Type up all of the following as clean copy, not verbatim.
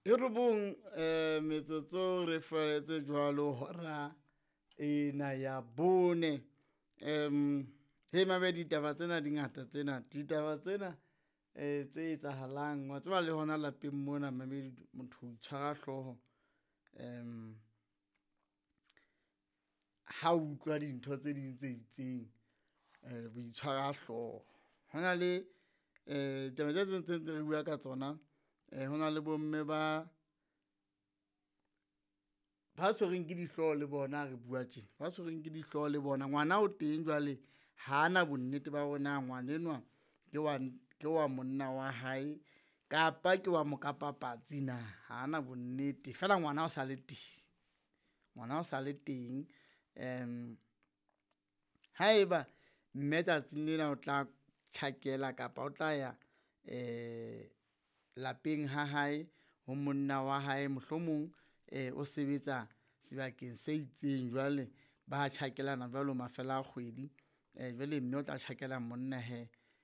e re bong metsotso re feletse jwalo hora ena ya bone. He mabe ditaba tsena di ngata tsena. Ditaba tsena tse etsahalang wa tseba le hona lapeng mona mabe motho o itshwara hlooho. Ha o utlwa dintho tse ding tse itseng bo itshwara hlooho. Hona le taba tse re bua ka tsona. Hona le bomme ba tshwereng ke dihloho le bona re bua tjena. Ba tshwereng ke dihloho le bona. Ngwana o teng jwale ha ana bonnete ba hore na ngwanenwa ke wa monna wa hae kapa ke wa mokapapatsi na. Ha ana bonnete. Fela ngwana o sa le teng. Ngwana o sa le teng. Haeba mme tsatsing lena o tla tjhakela kapa o tla ya lapeng ha hae ho monna wa hae, mohlomong o sebetsa sebakeng se itseng, jwale ba tjhakelana jwalo mafela a kgwedi. Jwale mme o tla tjhakela monna he.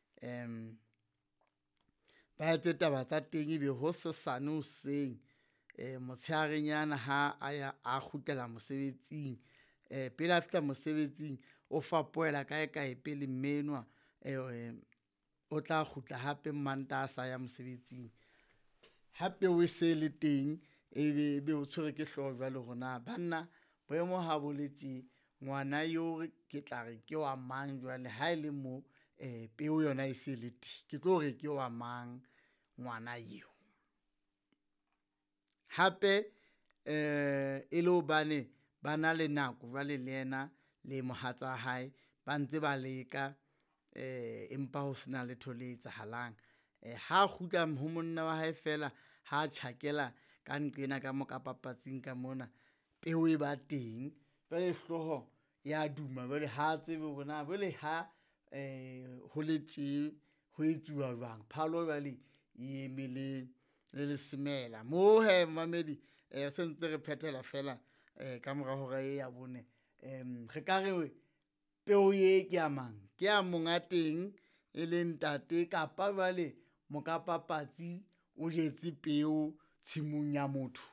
Ba etse taba tsa teng ebe ho sesane hoseng motshearenyana ha a kgutlela mosebetsing. Pele a fihla mosebetsing o fapohela kae pele mme enwa o tla kgutla hape Mantaha sa ya mosebetsing. Hape o se le teng ebe o tshwere ke hlooho jwale hore na banna boemo ha bo le tje, ngwana eo ke tla re ke wa mang jwale ha e le mo peo yona e se le teng, ke tlo re ke wa mang ngwana eo. Hape e le hobane ba na le nako jwale le yena le mohatsa hae ba ntse ba leka empa ho sena letho le etsahalang. Ha kgutla ho monna wa hae fela ha tjhakela ka nqena ka mokapapatsing ka mona, peo e ba teng. Jwale hlooho ya duma jwale ha tsebe hore na jwale ha ho le tje ho etsuwa jwang. Phalo jwale e eme le lesemela moo he mamedi. Se ntse re phethela fela ka mora hora e ya bone. Re ka re peo ye ke ya mang? Ke ya monga teng e le ntate kapa jwale mokapapatsi o jetse peo tshimong ya motho.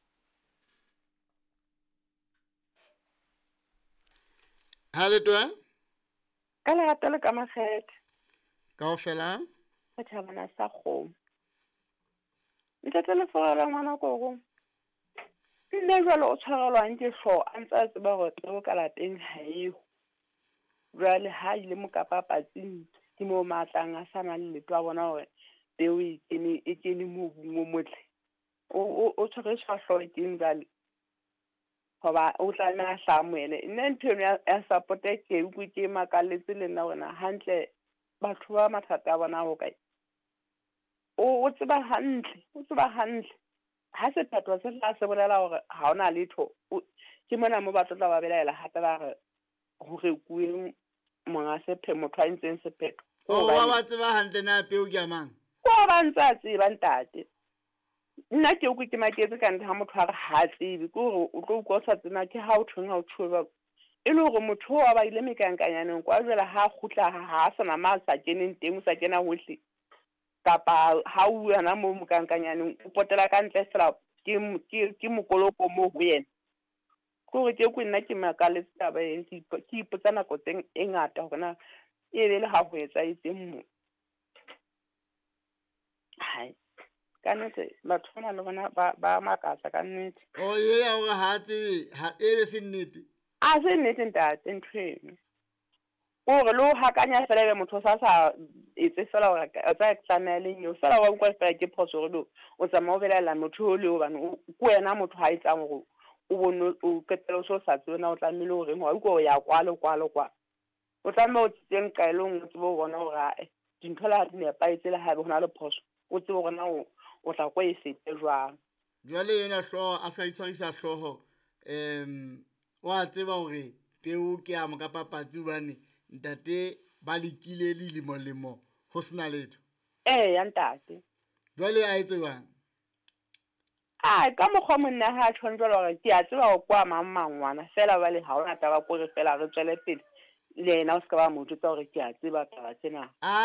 Ha letwa ka lerato le ka makgethe kaofela go thabana sa kgomo ntate le forela ngwana koro nne jwale o tshwarelwang ke hlooho a ntse a tseba hore peo ka lapeng ha eo. Jwale ha ile mokapapatsing ke moo matlang a sa na le leto a bona hore peo e kene mobung o motle. O tshwaretswa hlooho teng jwale hoba o tlameha a hlamoele. Nne ntho eno ya support-a ke utlwe ke makalletse le nna hore hantle batho ba mathata a bona ho kae. O tseba hantle ha sephetho se tla se bolela hore ha ona letho, ke mona mo batho tla ba belaela hape ba re ho rekuwe monga sephetho, motho a ntseng sephetho. Wa tseba hantle na peo ke ya mang? Ko ba ntse a tseba ntate. Nna ke utlwe ke maketse ka ntle ha motho a re ha tsebe ke hore o tlo utlwa o sa tsena ke ha o thweng ha o tshuba e le hore motho wa ba ile mekankanyaneng kwa jwale ha kgutla ha sana ma sa keneng teng, o sa kena hohle kapa ha o yana mo mokankanyaneng o potela ka ntle fela ke mokoloko mo ho yena. Ko re ke go nna ke makalletse taba e ke ipotsa nako teng e ngata hore na e be le ha ho etsa itseng mo. Hai ka nnete batho bana le bona ba makatsa ka nnete. Ye ya hore ha tsebe ha ebe se nnete. A se nnete ntate nthweng o re lo hakanya fela be motho sa etse fela hore o tsa tsamela nyo fela wa utlwa fela ke phoso re lo o tsamaya o belela motho o le o bana o wena motho ha etsang hore o bone o ketelo so sa tsena o tlamile hore wa utlwa ya kwalo o tsamaya o tseng kaelong o tsebo bona hore a dintho la di ne pa etsela ha bona le phoso o tsebo bona o tla kwa e sete jwang. Jwale yena hlooho a sa itshwarisa hlooho wa tseba hore peo ke ya mokapapatsi hobane ntate ba lekile lemo ho sena letho. Ya ntate. Jwale a etse jwang? Ka mokgwa monna ha a tshwana jwalo hore ke a tseba ho kwa mangwana fela ba le ha ona taba ko re fela re tswele pele le yena o ska ba motho tsa hore ke a tseba taba tsena.